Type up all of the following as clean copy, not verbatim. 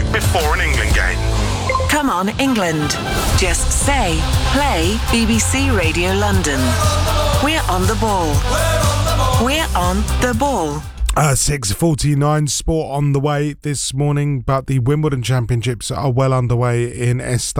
before an England game. Come on, England. Just say, play BBC Radio London. We're on the ball. We're on the ball. 6:49 sport on the way this morning, but the Wimbledon Championships are well underway in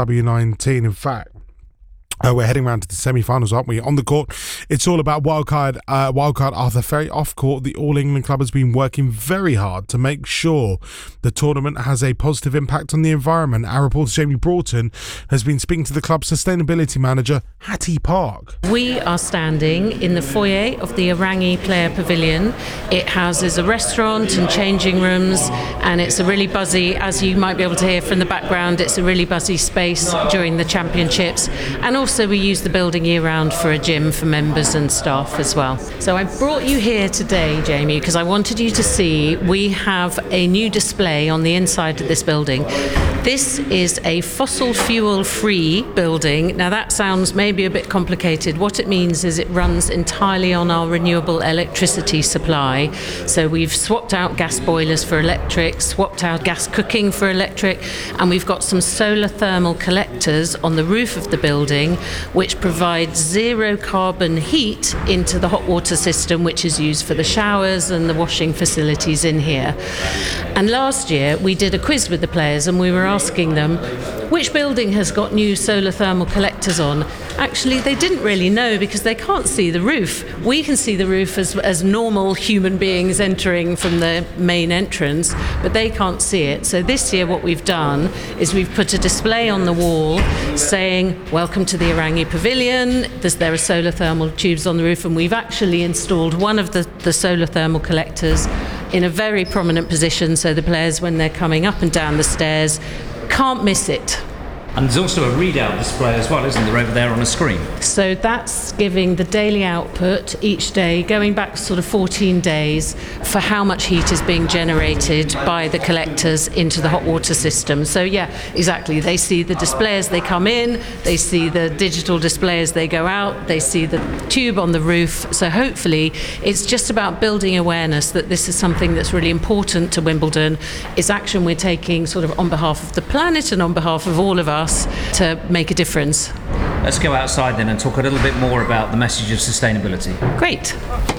SW19. In fact, we're heading round to the semi-finals, aren't we? On the court, it's all about wildcard Arthur Ferry. Off court, the All England Club has been working very hard to make sure the tournament has a positive impact on the environment. Our reporter Jamie Broughton has been speaking to the club's sustainability manager, Hattie Park. We are standing in the foyer of the Irangi Player Pavilion. It houses a restaurant and changing rooms, and it's a really buzzy, as you might be able to hear from the background, it's a really buzzy space during the championships. And also we use the building year-round for a gym for members and staff as well. So I brought you here today, Jamie, because I wanted you to see we have a new display on the inside of this building. This is a fossil fuel-free building. Now that sounds maybe a bit complicated. What it means is it runs entirely on our renewable electricity supply. So we've swapped out gas boilers for electric, swapped out gas cooking for electric, and we've got some solar thermal collectors on the roof of the building which provides zero carbon heat into the hot water system, which is used for the showers and the washing facilities in here. And last year we did a quiz with the players and we were asking them which building has got new solar thermal collectors on. Actually, they didn't really know because they can't see the roof. We can see the roof as normal human beings entering from the main entrance, but they can't see it. So this year what we've done is we've put a display on the wall saying, welcome to the Irangi Pavilion. There are solar thermal tubes on the roof, and we've actually installed one of the solar thermal collectors in a very prominent position so the players, when they're coming up and down the stairs, can't miss it. And there's also a readout display as well, isn't there, over there on a screen? So that's giving the daily output each day, going back sort of 14 days, for how much heat is being generated by the collectors into the hot water system. So yeah, exactly. They see the display as they come in, they see the digital display as they go out, they see the tube on the roof. So hopefully it's just about building awareness that this is something that's really important to Wimbledon. It's action we're taking sort of on behalf of the planet and on behalf of all of us to make a difference. Let's go outside then and talk a little bit more about the message of sustainability. Great.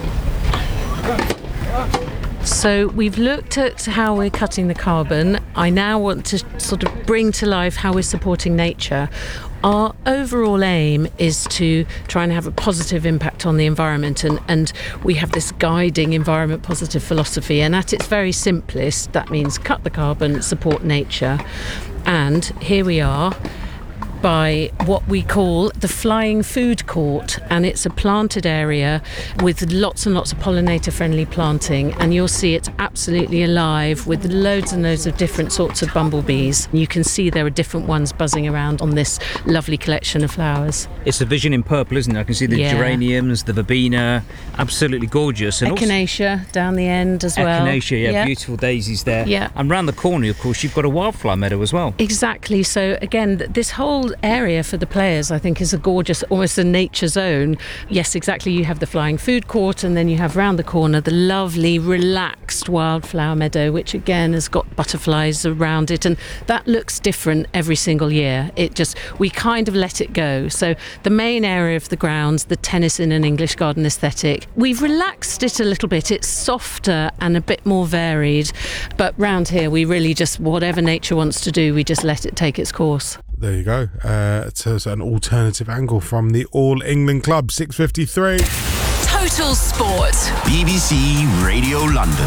So we've looked at how we're cutting the carbon. I now want to sort of bring to life how we're supporting nature. Our overall aim is to try and have a positive impact on the environment, and we have this guiding environment positive philosophy, and at its very simplest that means cut the carbon, support nature. And here we are by what we call the Flying Food Court, and it's a planted area with lots and lots of pollinator-friendly planting, and you'll see it's absolutely alive with loads and loads of different sorts of bumblebees. You can see there are different ones buzzing around on this lovely collection of flowers. It's a vision in purple, isn't it? I can see the geraniums, the verbena, absolutely gorgeous. And echinacea down the end as well. Echinacea, beautiful daisies there. Yeah. And round the corner, of course, you've got a wildflower meadow as well. Exactly. So again, this whole area for the players, I think, is a gorgeous, almost a nature zone. Yes, exactly. You have the Flying Food Court, and then you have round the corner the lovely, relaxed wildflower meadow, which again has got butterflies around it, and that looks different every single year. We kind of let it go. So the main area of the grounds, the tennis in an English garden aesthetic, we've relaxed it a little bit. It's softer and a bit more varied, but round here we really just, whatever nature wants to do, we just let it take its course. There you go. It's an alternative angle from the All England Club. 6:53. Total Sport. BBC Radio London.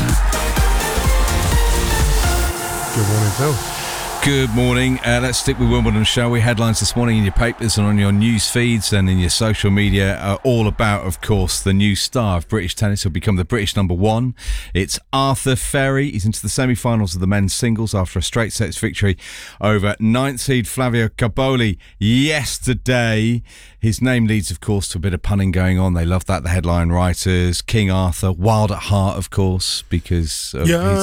Good morning, Phil. Good morning. Let's stick with Wimbledon, shall we? Headlines this morning in your papers and on your news feeds and in your social media are all about, of course, the new star of British tennis who'll become the British number one. It's Arthur Ferry. He's into the semi-finals of the men's singles after a straight sets victory over 9th seed Flavio Cobolli yesterday. His name leads, of course, to a bit of punning going on. They love that, the headline writers. King Arthur, wild at heart, of course, because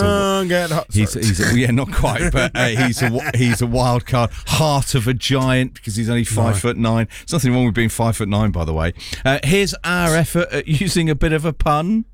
not quite, but he's a wild card. Heart of a giant, because he's only 5'9". There's nothing wrong with being 5'9", by the way. Here's our effort at using a bit of a pun.